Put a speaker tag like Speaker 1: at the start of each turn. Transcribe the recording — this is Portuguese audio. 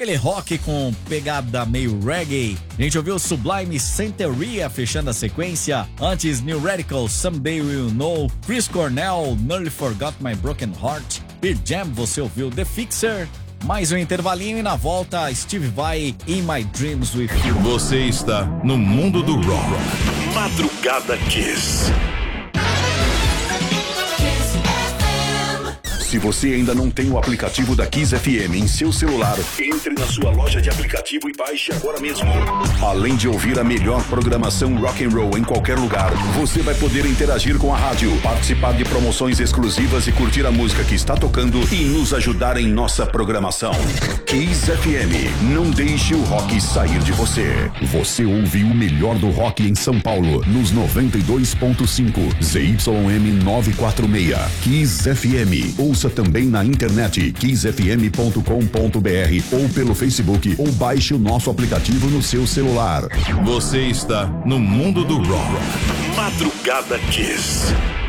Speaker 1: aquele rock com pegada meio reggae. A gente ouviu Sublime Santeria fechando a sequência. Antes, New Radical, Someday We'll Know. Chris Cornell, Nearly Forgot My Broken Heart. Pearl Jam, você ouviu The Fixer. Mais um intervalinho e na volta, Steve Vai, In My Dreams With You.
Speaker 2: Você está no mundo do rock. Madrugada Kiss.
Speaker 3: Se você ainda não tem o aplicativo da Kiss FM em seu celular, entre na sua loja de aplicativo e baixe agora mesmo. Além de ouvir a melhor programação rock and roll em qualquer lugar, você vai poder interagir com a rádio, participar de promoções exclusivas e curtir a música que está tocando e nos ajudar em nossa programação. Kiss FM, não deixe o rock sair de você. Você ouve o melhor do rock em São Paulo, nos 92.5 ZYM 946. Kiss FM. Ouça também na internet kissfm.com.br ou pelo Facebook ou baixe o nosso aplicativo no seu celular.
Speaker 2: Você está no mundo do rock. Madrugada Kiss.